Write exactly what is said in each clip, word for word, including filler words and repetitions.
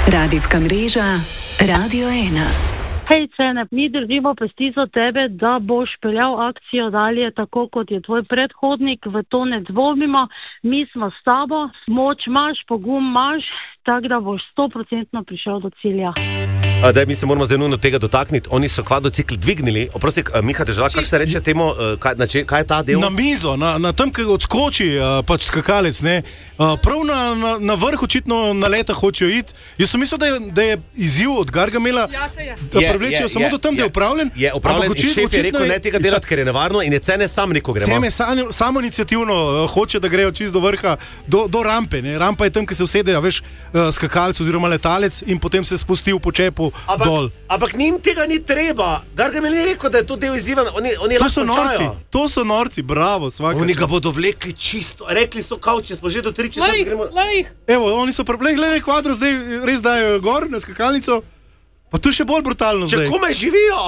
Radijska mreža Radio ena. Hej, Cenep, mi držimo pesti za tebe, da boš peljal akcijo dalje tako, kot je tvoj predhodnik, v to ne dvomimo. Mi smo s tabo, moč imaš, pogum imaš, tako da boš sto procentno prišel do cilja. Da, mi se moramo zelo nujno tega dotakniti. Oni so kvadrocikl dvignili. Oprosti, Miha Dežela, kako se reče temu, kaj, na če, kaj je ta del? Na mizo, na, na tem, ki odskoči pač skakalec, ne. Prav na, na, na vrh očitno na leta hočejo iti. Jaz sem mislil, da je, da je izziv od Gargamela, ja, se je. da prevlečejo samo do tam, da je upravljen. Je upravljen, očit, šef je rekel, ne tega delati, ker je nevarno in je Cene sam rekel, gremo. Cene sam, samo iniciativno hoče, da grejo čist do vrha, do, do rampe. Ne. Rampa je tam, ki se usedejo, veš, skakalec oziroma letalec in potem se spusti v počepu Ampak, dol. Ampak njim tega ni treba. Gargamel ni rekel, da je to del izziva. Oni, oni to so norci, to so norci, bravo. Oni ga bodo vlekli čisto. Rekli so, kao, če smo že do tri, če lejih, gremo... lejih. Evo, oni so problem, gledaj kvadro, zdaj res dajo gor na skakalnico. Pa to je še bolj brutalno če zdaj. Če kome živijo?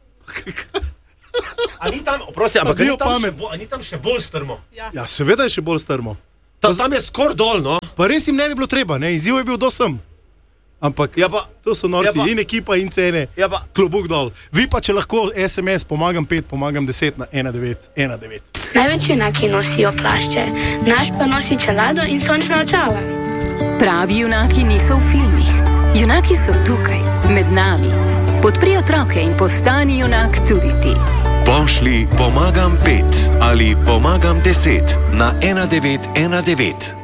A ni tam, oprosti, ampak a ni tam, še, bo, a ni tam še bolj strmo? Ja, ja seveda je še bolj strmo. Ta, tam je skor dol, no? Pa res jim ne bi bilo treba, ne? Izziv je bil do sem. Ampak ja pa, to so norci, ja pa, in ekipa, in Cene, ja pa, klobuk dol. Vi pa, če lahko es em es pomagam pet, pomagam deset na ena devet ena devet. Največ junaki nosijo plašče, naš pa nosi čelado in sončna očala. Pravi junaki niso v filmih. Junaki so tukaj, med nami. Podpri otroke in postani junak tudi ti. Pošli pomagam pet ali pomagam deset na ena devet ena devet.